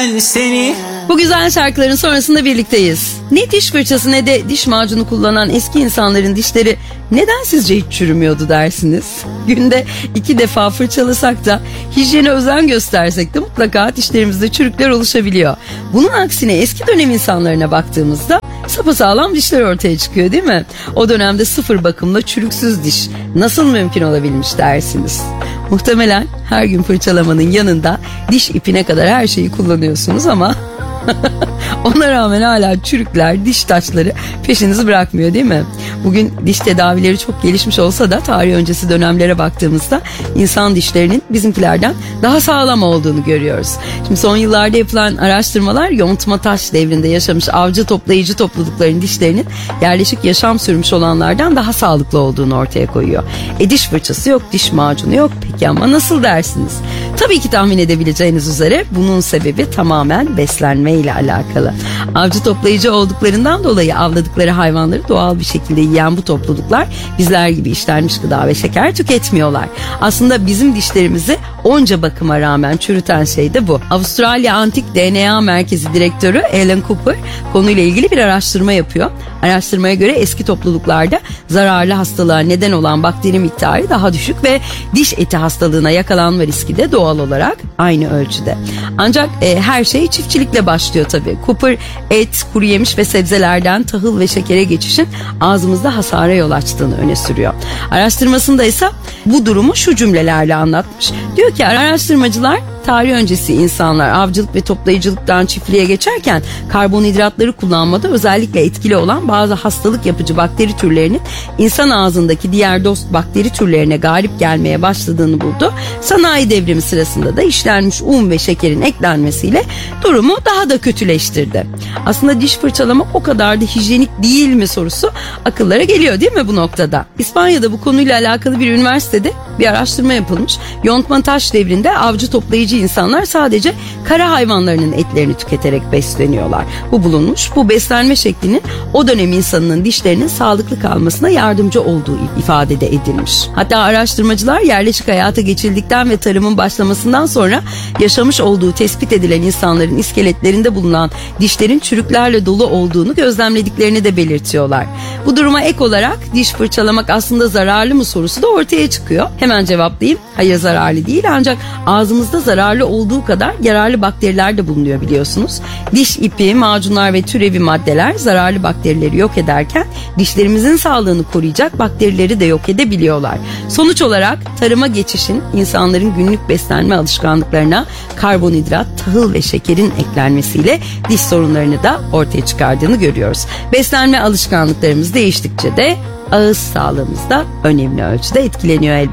ben seni. Bu güzel şarkıların sonrasında birlikteyiz. Ne diş fırçası ne de diş macunu kullanan eski insanların dişleri neden sizce hiç çürümüyordu dersiniz? Günde 2 defa fırçalasak da hijyene özen göstersek de mutlaka dişlerimizde çürükler oluşabiliyor. Bunun aksine eski dönem insanlarına baktığımızda sapasağlam dişler ortaya çıkıyor değil mi? O dönemde sıfır bakımla çürüksüz diş nasıl mümkün olabilmiş dersiniz? Muhtemelen her gün fırçalamanın yanında diş ipine kadar her şeyi kullanıyorsunuz ama ona rağmen hala çürükler, diş taşları peşinizi bırakmıyor değil mi? Bugün diş tedavileri çok gelişmiş olsa da tarih öncesi dönemlere baktığımızda insan dişlerinin bizimkilerden daha sağlam olduğunu görüyoruz. Şimdi son yıllarda yapılan araştırmalar yontma taş devrinde yaşamış avcı toplayıcı toplulukların dişlerinin yerleşik yaşam sürmüş olanlardan daha sağlıklı olduğunu ortaya koyuyor. Diş fırçası yok, diş macunu yok. Peki ama nasıl dersiniz? Tabii ki tahmin edebileceğiniz üzere bunun sebebi tamamen beslenme ile alakalı. Avcı toplayıcı olduklarından dolayı avladıkları hayvanları doğal bir şekilde yiyen bu topluluklar bizler gibi işlenmiş gıda ve şeker tüketmiyorlar. Aslında bizim dişlerimizi onca bakıma rağmen çürüten şey de bu. Avustralya Antik DNA Merkezi Direktörü Alan Cooper konuyla ilgili bir araştırma yapıyor. Araştırmaya göre eski topluluklarda zararlı hastalığa neden olan bakteri miktarı daha düşük ve diş eti hastalığına yakalanma riski de doğal olarak aynı ölçüde. Ancak her şey çiftçilikle başlıyor tabii. Cooper et, kuru yemiş ve sebzelerden tahıl ve şekere geçişin ağzımızda hasara yol açtığını öne sürüyor. Araştırmasında ise bu durumu şu cümlelerle anlatmış. Diyor ki araştırmacılar tarih öncesi insanlar avcılık ve toplayıcılıktan çiftliğe geçerken karbonhidratları kullanmada özellikle etkili olan bazı hastalık yapıcı bakteri türlerinin insan ağzındaki diğer dost bakteri türlerine galip gelmeye başladığını buldu. Sanayi devrimi sırasında da işlenmiş un ve şekerin eklenmesiyle durumu daha da kötüleştirdi. Aslında diş fırçalamak o kadar da hijyenik değil mi sorusu akıllara geliyor değil mi bu noktada? İspanya'da bu konuyla alakalı bir üniversitede bir araştırma yapılmış. Yontma taş devrinde avcı toplayıcı insanlar sadece kara hayvanlarının etlerini tüketerek besleniyorlar. Bu bulunmuş. Bu beslenme şeklinin o dönem insanının dişlerinin sağlıklı kalmasına yardımcı olduğu ifade de edilmiş. Hatta araştırmacılar yerleşik hayata geçildikten ve tarımın başlamasından sonra yaşamış olduğu tespit edilen insanların iskeletlerinde bulunan dişlerin çürüklerle dolu olduğunu gözlemlediklerini de belirtiyorlar. Bu duruma ek olarak diş fırçalamak aslında zararlı mı sorusu da ortaya çıkıyor. Hemen cevaplayayım. Hayır, zararlı değil, ancak ağzımızda zararlı olduğu kadar yararlı bakteriler de bulunuyor biliyorsunuz. Diş ipi, macunlar ve türevi maddeler zararlı bakterileri yok ederken dişlerimizin sağlığını koruyacak bakterileri de yok edebiliyorlar. Sonuç olarak tarıma geçişin insanların günlük beslenme alışkanlıklarına karbonhidrat, tahıl ve şekerin eklenmesiyle diş sorunlarını da ortaya çıkardığını görüyoruz. Beslenme alışkanlıklarımız değiştikçe de ağız sağlığımız da önemli ölçüde etkileniyor elbette.